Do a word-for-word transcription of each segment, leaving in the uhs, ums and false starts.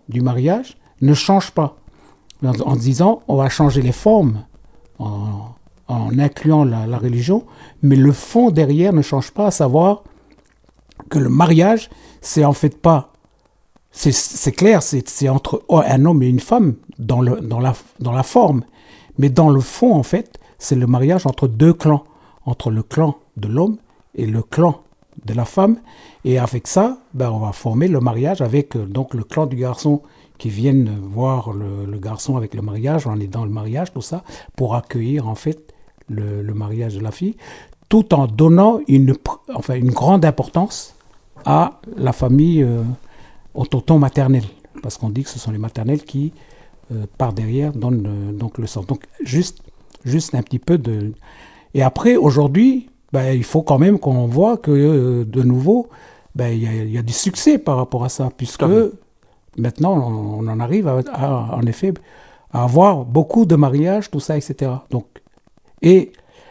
du mariage ne change pas. En, en disant, on va changer les formes en, en incluant la, la religion, mais le fond derrière ne change pas, à savoir que le mariage, c'est en fait pas... C'est, c'est clair, c'est, c'est entre un homme et une femme dans, le, dans, la, dans la forme. Mais dans le fond, en fait, c'est le mariage entre deux clans. Entre le clan de l'homme et le clan de la femme. Et avec ça, ben, on va former le mariage avec euh, donc le clan du garçon qui viennent voir le, le garçon avec le mariage, on est dans le mariage, tout ça, pour accueillir en fait le, le mariage de la fille, tout en donnant une, enfin, une grande importance à la famille euh, au tonton maternel. Parce qu'on dit que ce sont les maternelles qui, euh, par derrière, donnent euh, donc le sang. Donc, juste, juste un petit peu de... Et après, aujourd'hui, ben, il faut quand même qu'on voit que, euh, de nouveau, ben, il y a, y a du succès par rapport à ça, puisque maintenant, on, on en arrive à, à, en effet, à avoir beaucoup de mariages, tout ça, et cetera. Donc, et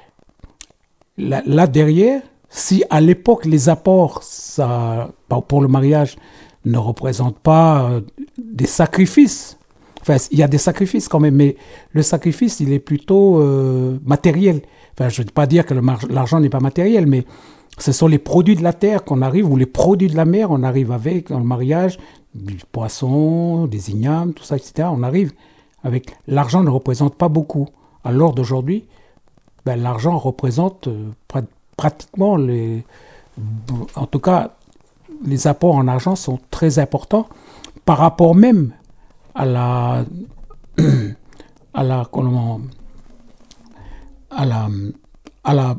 là, là derrière, si à l'époque, les apports ça, pour le mariage ne représentent pas euh, des sacrifices, enfin, il y a des sacrifices quand même, mais le sacrifice, il est plutôt euh, matériel. Enfin, je ne veux pas dire que le mar- l'argent n'est pas matériel, mais ce sont les produits de la terre qu'on arrive, ou les produits de la mer, on arrive avec dans le mariage, du poisson, des ignames, tout ça, et cetera. On arrive avec... L'argent ne représente pas beaucoup. À l'heure d'aujourd'hui, ben, l'argent représente euh, pr- pratiquement les... En tout cas, les apports en argent sont très importants par rapport même à la... à la... comment... à la... à la...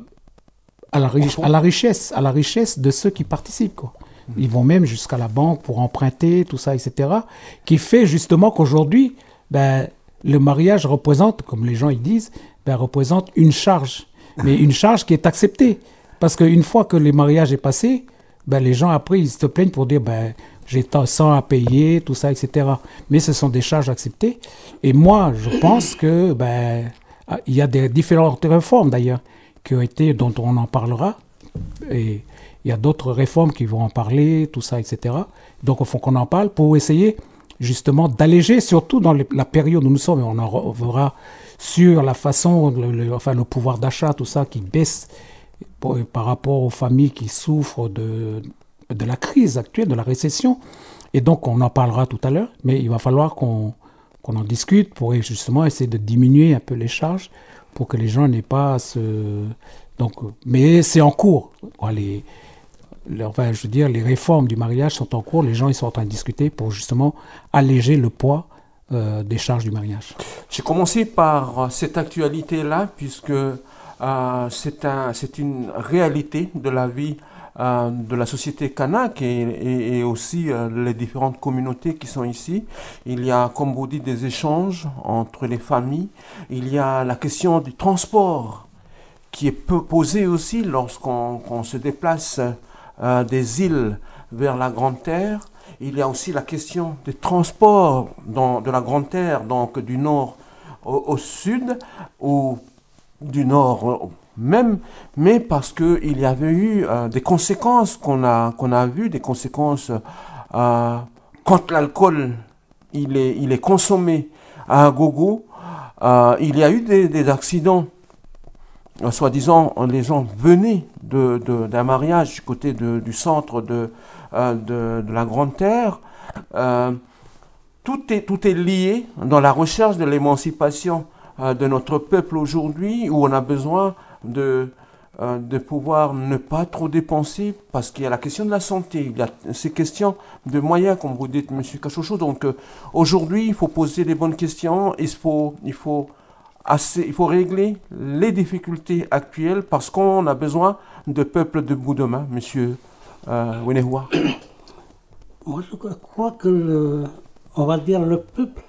à la, ri- à la richesse, à la richesse de ceux qui participent, quoi. Ils vont même jusqu'à la banque pour emprunter, tout ça, et cetera. Qui fait justement qu'aujourd'hui, ben, le mariage représente, comme les gens ils disent, ben, représente une charge. Mais une charge qui est acceptée. Parce qu'une fois que le mariage est passé, ben, les gens après, ils se plaignent pour dire, ben, j'ai tant à payer, tout ça, et cetera. Mais ce sont des charges acceptées. Et moi, je pense que, ben, il y a des différentes réformes d'ailleurs, qui ont été, dont on en parlera. Et il y a d'autres réformes qui vont en parler, tout ça, et cetera. Donc, il faut qu'on en parle pour essayer justement d'alléger, surtout dans les, la période où nous sommes, et on en reverra sur la façon, le, le, enfin le pouvoir d'achat, tout ça qui baisse pour, par rapport aux familles qui souffrent de, de la crise actuelle, de la récession. Et donc, on en parlera tout à l'heure, mais il va falloir qu'on, qu'on en discute pour justement essayer de diminuer un peu les charges pour que les gens n'aient pas à se... Donc, mais c'est en cours. Les, les, enfin, je veux dire, les réformes du mariage sont en cours. Les gens ils sont en train de discuter pour justement alléger le poids euh, des charges du mariage. J'ai commencé par cette actualité-là, puisque euh, c'est un, c'est une réalité de la vie euh, de la société kanak et, et, et aussi euh, les différentes communautés qui sont ici. Il y a, comme vous dites, des échanges entre les familles. Il y a la question du transport qui est peu posée aussi lorsqu'on qu'on se déplace euh, des îles vers la Grande Terre. Il y a aussi la question des transports dans, de la Grande Terre, donc du nord au, au sud, ou du nord même, mais parce qu'il y avait eu euh, des conséquences qu'on a, qu'on a vues, des conséquences euh, quand l'alcool il est, il est consommé à gogo. Euh, il y a eu des, des accidents. Euh, soi-disant, les gens venaient de, de, d'un mariage du côté de, du centre de, euh, de, de la Grande Terre. Euh, tout, est, tout est lié dans la recherche de l'émancipation euh, de notre peuple aujourd'hui, où on a besoin de, euh, de pouvoir ne pas trop dépenser, parce qu'il y a la question de la santé, il y a ces questions de moyens, comme vous dites, M. Cachocho. Donc euh, aujourd'hui, il faut poser les bonnes questions, il faut... Il faut Assez, il faut régler les difficultés actuelles parce qu'on a besoin de peuples debout demain, monsieur euh, Wenehua. Moi, je crois que, le, on va dire, le peuple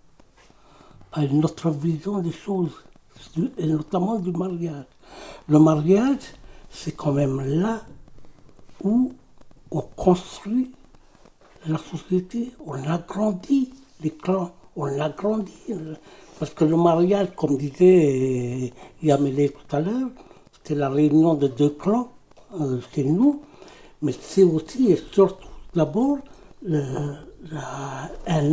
a une autre vision des choses, et notamment du mariage. Le mariage, c'est quand même là où on construit la société, on agrandit les clans, on agrandit. Parce que le mariage, comme disait Yamele tout à l'heure, c'est la réunion de deux clans euh, chez nous, mais c'est aussi et surtout d'abord le, la, un